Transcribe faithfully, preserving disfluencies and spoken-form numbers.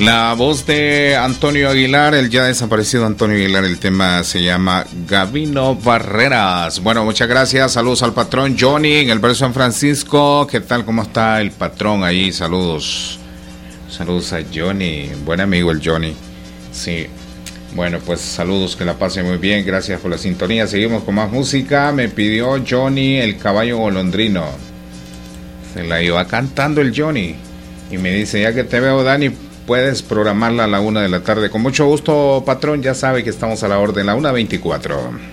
La voz de Antonio Aguilar, el ya desaparecido Antonio Aguilar, el tema se llama Gabino Barreras. Bueno, muchas gracias, saludos al patrón Johnny en el barrio San Francisco. ¿Qué tal? ¿Cómo está el patrón ahí? Saludos, saludos a Johnny, buen amigo el Johnny. Sí, bueno, pues saludos, que la pase muy bien, gracias por la sintonía. Seguimos con más música. Me pidió Johnny el caballo golondrino, se la iba cantando el Johnny y me dice, ya que te veo, Dani, puedes programarla a la una de la tarde. Con mucho gusto, patrón, ya sabe que estamos a la orden, la una veinticuatro.